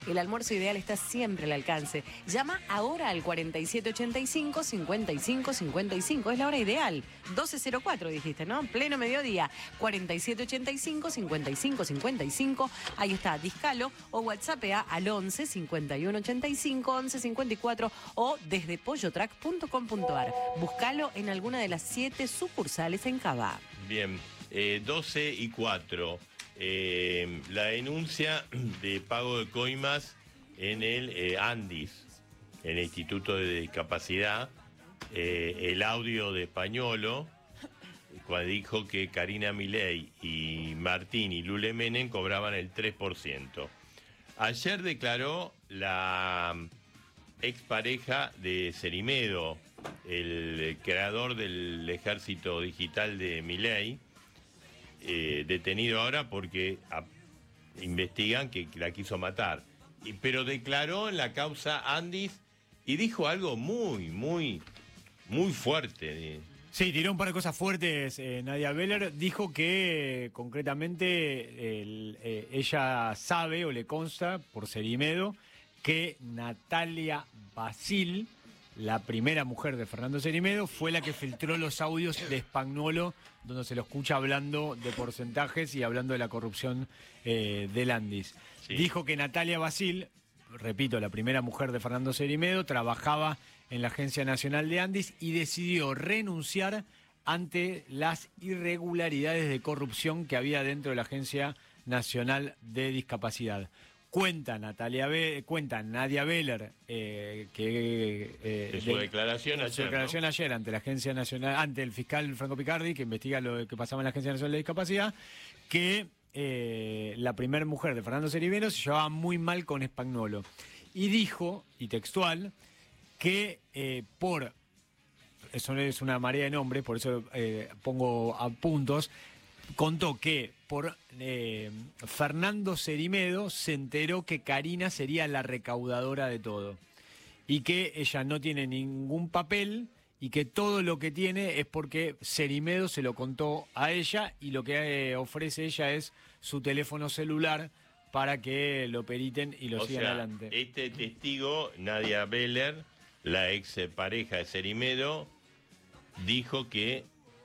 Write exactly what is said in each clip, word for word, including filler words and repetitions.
El almuerzo ideal está siempre al alcance. Llama ahora al cuarenta y siete ochenta y cinco, cincuenta y cinco cincuenta y cinco. Es la hora ideal. doce cero cuatro dijiste, ¿no? Pleno mediodía. cuarenta y siete ochenta y cinco, cincuenta y cinco cincuenta y cinco. Ahí está, discalo o WhatsApp al once cincuenta y uno ochenta y cinco once cincuenta y cuatro o desde pollotrack punto com punto ar. Búscalo en alguna de las siete sucursales en Cava. Bien, eh, doce y cuatro. Eh, la denuncia de pago de coimas en el eh, Andis, en el Instituto de Discapacidad, eh, el audio de Españolo, cuando dijo que Karina Milei y Martín y Lule Menem cobraban el tres por ciento. Ayer declaró la expareja de Cerimedo, el creador del ejército digital de Milei, Eh, detenido ahora porque a, investigan que la quiso matar. Y, pero declaró en la causa Andis y dijo algo muy, muy, muy fuerte. Sí, tiró un par de cosas fuertes. Eh, Nadia Beller dijo que eh, concretamente el, eh, ella sabe o le consta por Cerimedo que Natalia Basil, la primera mujer de Fernando Cerimedo, fue la que filtró los audios de Spagnuolo, donde se lo escucha hablando de porcentajes y hablando de la corrupción eh, del Andis. Sí. Dijo que Natalia Basil, repito, la primera mujer de Fernando Cerimedo, trabajaba en la Agencia Nacional de Andis y decidió renunciar ante las irregularidades de corrupción que había dentro de la Agencia Nacional de Discapacidad. Cuenta Natalia Be cuenta Nadia Beller eh, que eh, de su de, declaración, de ayer, su declaración ¿no? ayer ante la Agencia Nacional, ante el fiscal Franco Picardi, que investiga lo que pasaba en la Agencia Nacional de Discapacidad, que eh, la primera mujer de Fernando Cerimedo se llevaba muy mal con Spagnuolo. Y dijo, y textual, que eh, por, eso es una marea de nombres, por eso eh, pongo a puntos, contó que por eh, Fernando Cerimedo se enteró que Karina sería la recaudadora de todo y que ella no tiene ningún papel y que todo lo que tiene es porque Cerimedo se lo contó a ella y lo que eh, ofrece ella es su teléfono celular para que lo periten y lo o sigan sea, adelante. Este testigo, Nadia Beller, la ex pareja de Cerimedo, dijo que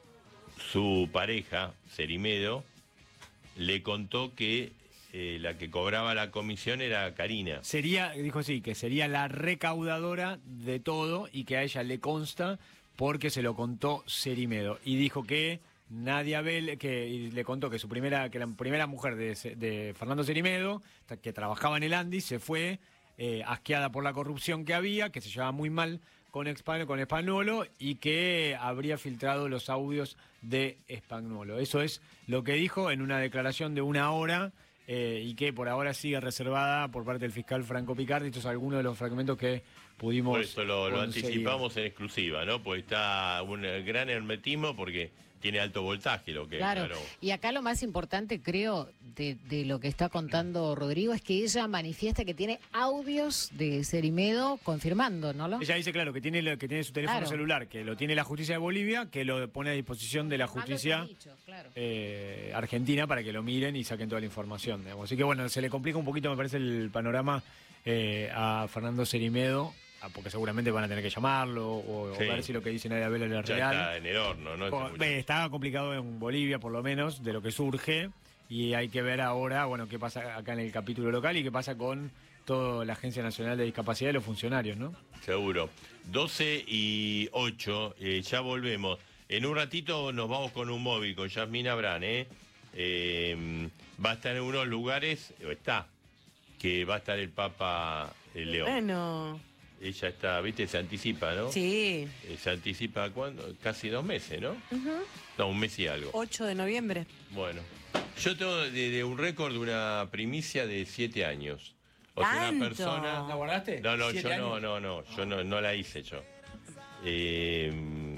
su pareja, Cerimedo, le contó que eh, la que cobraba la comisión era Karina. Sería, dijo sí, que sería la recaudadora de todo y que a ella le consta porque se lo contó Cerimedo. Y dijo que Nadia Bell, que y le contó que su primera, que la primera mujer de, de Fernando Cerimedo, que trabajaba en el Andis, se fue eh, asqueada por la corrupción que había, que se llevaba muy mal con con Spagnuolo y que habría filtrado los audios de Spagnuolo. Eso es lo que dijo en una declaración de una hora eh, y que por ahora sigue reservada por parte del fiscal Franco Picardi. Estos son algunos de los fragmentos que pudimos Por eso lo, lo anticipamos en exclusiva, ¿no? Pues está un gran hermetismo porque tiene alto voltaje lo que claro. Claro. Y acá lo más importante, creo, de, de lo que está contando Rodrigo es que ella manifiesta que tiene audios de Cerimedo confirmando, ¿no? ¿Lo? Ella dice, claro, que tiene, que tiene su teléfono claro. celular, que lo tiene la justicia de Bolivia, que lo pone a disposición de la justicia Ah, dicho, claro. eh, argentina para que lo miren y saquen toda la información, digamos. Así que bueno, se le complica un poquito, me parece, el panorama eh, a Fernando Cerimedo, porque seguramente van a tener que llamarlo o, Sí. o ver si lo que dice Nadia Bell es Ya real. está en el horno, ¿no? Co- eh, Está complicado en Bolivia, por lo menos, de lo que surge, y hay que ver ahora, bueno, qué pasa acá en el capítulo local y qué pasa con toda la Agencia Nacional de Discapacidad y los funcionarios, ¿no? Seguro. doce y ocho, eh, ya volvemos. En un ratito nos vamos con un móvil, con Yasmina Abrán, ¿eh? Eh, va a estar en unos lugares, o está, que va a estar el Papa eh, León. Bueno. Ella está, viste, se anticipa, ¿no? Sí. Eh, se anticipa, ¿cuándo? Casi dos meses, ¿no? Uh-huh. No, un mes y algo. ocho de noviembre. Bueno, yo tengo de, de un récord de una primicia de siete años. O sea, ¿Tanto? una persona... ¿La guardaste? No, no, yo ¿Siete no, años? no, no, yo no, no la hice yo. Eh,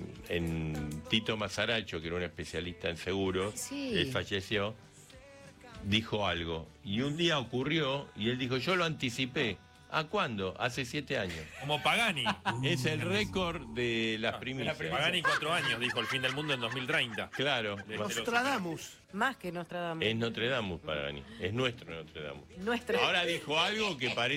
en Tito Mazaracho, que era un especialista en seguros, Sí. él falleció, dijo algo. Y un día ocurrió, y él dijo, yo lo anticipé. ¿A cuándo? Hace siete años. Como Pagani. Es el récord de las Ah, primicias. Pagani cuatro años, dijo el fin del mundo en dos mil treinta. Claro. Nostradamus. Más que Nostradamus. Es Notre Dame, Pagani. Es nuestro Notre Dame. Nuestra. Ahora dijo algo que parece